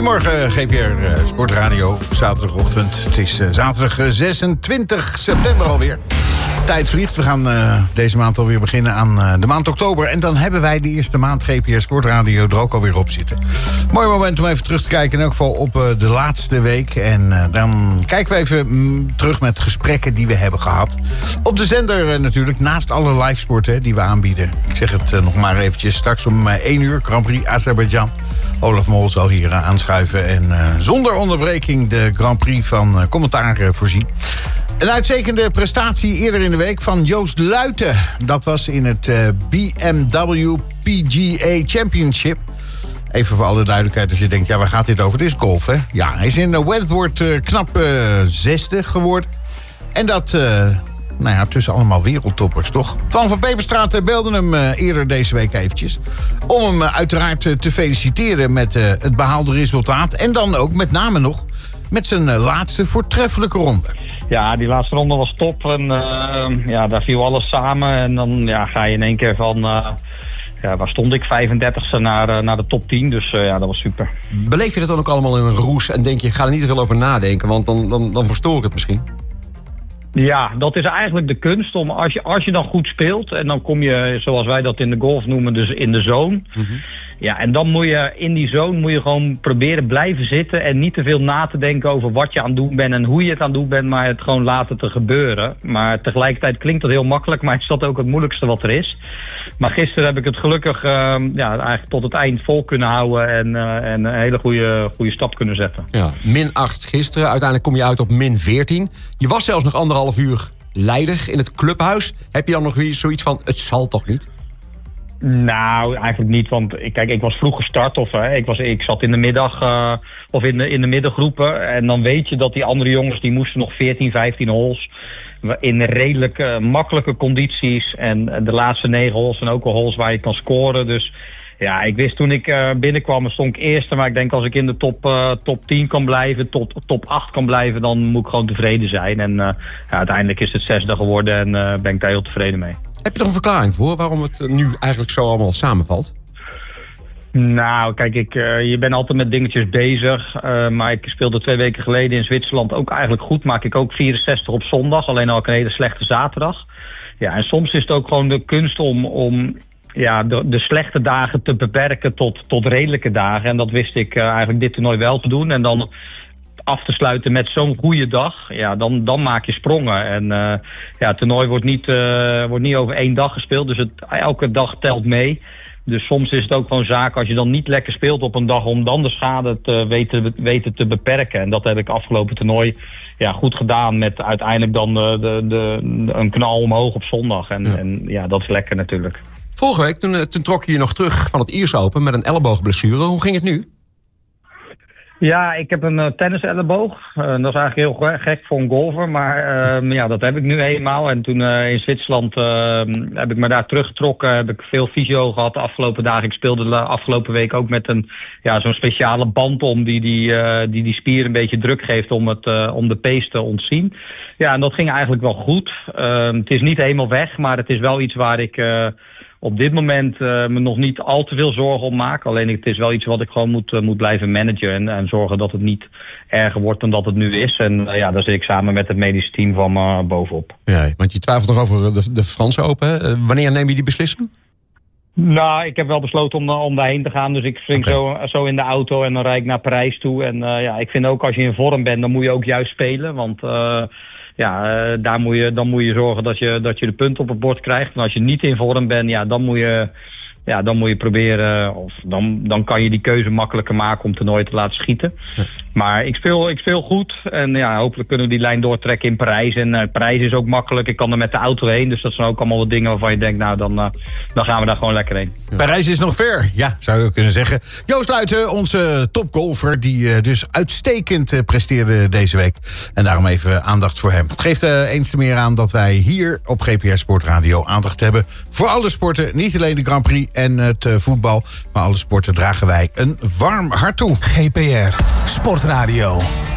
Goedemorgen, GPR Sportradio, zaterdagochtend. Het is zaterdag 26 september alweer. Tijd vliegt. We gaan deze maand alweer beginnen aan de maand oktober. En dan hebben wij de eerste maand GPR Sportradio er ook alweer op zitten. Mooi moment om even terug te kijken, in elk geval op de laatste week. En dan kijken we even terug met gesprekken die we hebben gehad. Op de zender natuurlijk, naast alle livesporten die we aanbieden. Ik zeg het nog maar eventjes, straks om 1 uur, Grand Prix Azerbeidzjan. Olaf Mol zal hier aanschuiven en zonder onderbreking de Grand Prix van commentaar voorzien. Een uitstekende prestatie eerder in de week van Joost Luiten. Dat was in het BMW PGA Championship. Even voor alle duidelijkheid, als je denkt, ja, waar gaat dit over? Dit is golf, hè? Ja, hij is in Wentworth knap 6e geworden. En dat, tussen allemaal wereldtoppers, toch? Twan van Peperstraat beelde hem eerder deze week eventjes. Om hem uiteraard te feliciteren met het behaalde resultaat. En dan ook met name nog met zijn laatste voortreffelijke ronde. Ja, die laatste ronde was top. En daar viel alles samen. En dan ga je in één keer van, waar stond ik? 35e naar de top 10. Dus dat was super. Beleef je dat dan ook allemaal in een roes en denk je, ga er niet te veel over nadenken, want dan verstoor ik het misschien? Ja, dat is eigenlijk de kunst om als je dan goed speelt en dan kom je, zoals wij dat in de golf noemen, dus in de zone. Mm-hmm. Ja, en dan moet je in die zone gewoon proberen blijven zitten en niet te veel na te denken over wat je aan het doen bent en hoe je het aan het doen bent, maar het gewoon laten te gebeuren. Maar tegelijkertijd klinkt dat heel makkelijk, maar is dat ook het moeilijkste wat er is. Maar gisteren heb ik het gelukkig eigenlijk tot het eind vol kunnen houden en een hele goede stap kunnen zetten. Ja, -8 gisteren, uiteindelijk kom je uit op -14. Je was zelfs nog 1,5 uur leider in het clubhuis. Heb je dan nog weer zoiets van, het zal toch niet? Nou, eigenlijk niet, want kijk, ik was vroeg gestart ik zat in de middag of in de middengroepen en dan weet je dat die andere jongens die moesten nog 14, 15 holes in redelijk makkelijke condities en de laatste 9 holes zijn ook al holes waar je kan scoren, dus ja, ik wist toen ik binnenkwam, stond ik eerste, maar ik denk als ik in de top 10 kan blijven, top 8 kan blijven, dan moet ik gewoon tevreden zijn. En uiteindelijk is het 6e geworden en ben ik daar heel tevreden mee. Heb je er een verklaring voor waarom het nu eigenlijk zo allemaal samenvalt? Nou, kijk, je bent altijd met dingetjes bezig. Maar ik speelde 2 weken geleden in Zwitserland ook eigenlijk goed. Maak ik ook 64 op zondag, alleen al een hele slechte zaterdag. Ja, en soms is het ook gewoon de kunst om de slechte dagen te beperken tot redelijke dagen. En dat wist ik eigenlijk dit toernooi wel te doen. En dan af te sluiten met zo'n goede dag, ja, dan maak je sprongen. En het toernooi wordt niet over 1 dag gespeeld, dus elke dag telt mee. Dus soms is het ook gewoon zaak als je dan niet lekker speelt op een dag om dan de schade te weten te beperken. En dat heb ik afgelopen toernooi goed gedaan met uiteindelijk dan een knal omhoog op zondag. En dat is lekker natuurlijk. Vorige week toen trok je nog terug van het Ierse Open met een elleboogblessure. Hoe ging het nu? Ja, ik heb een tenniselleboog. Dat is eigenlijk heel gek voor een golfer. Maar dat heb ik nu eenmaal. En toen in Zwitserland heb ik me daar teruggetrokken. Heb ik veel fysio gehad de afgelopen dagen. Ik speelde de afgelopen week ook met zo'n speciale band om die spier een beetje druk geeft om de pees te ontzien. Ja, en dat ging eigenlijk wel goed. Het is niet helemaal weg, maar het is wel iets waar ik op dit moment me nog niet al te veel zorgen om maak. Alleen het is wel iets wat ik gewoon moet blijven managen. En zorgen dat het niet erger wordt dan dat het nu is. En daar zit ik samen met het medische team van me bovenop. Ja, want je twijfelt nog over de Franse Open. Wanneer neem je die beslissing? Nou, ik heb wel besloten om daarheen te gaan. Dus ik spring zo in de auto en dan rijd ik naar Parijs toe. En ik vind ook als je in vorm bent, dan moet je ook juist spelen. Want dan moet je zorgen dat je de punten op het bord krijgt. En als je niet in vorm bent, dan moet je proberen, of dan kan je die keuze makkelijker maken om toernooi te laten schieten. Ja. Maar ik speel goed en hopelijk kunnen we die lijn doortrekken in Parijs. En Parijs is ook makkelijk, ik kan er met de auto heen. Dus dat zijn ook allemaal wat dingen waarvan je denkt, dan gaan we daar gewoon lekker heen. Ja. Parijs is nog ver, ja, zou je kunnen zeggen. Joost Luiten, onze topgolfer, die dus uitstekend presteerde deze week. En daarom even aandacht voor hem. Het geeft eens te meer aan dat wij hier op GPR Sportradio aandacht hebben voor alle sporten. Niet alleen de Grand Prix en het voetbal, maar alle sporten dragen wij een warm hart toe. GPR Sportradio.